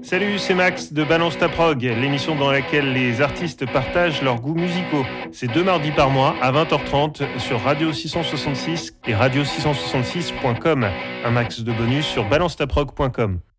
Salut, c'est Max de Balance ta prog, l'émission dans laquelle les artistes partagent leurs goûts musicaux. C'est 2 mardis par mois à 20h30 sur Radio 666 et radio666.com. Un max de bonus sur balancetaprog.com.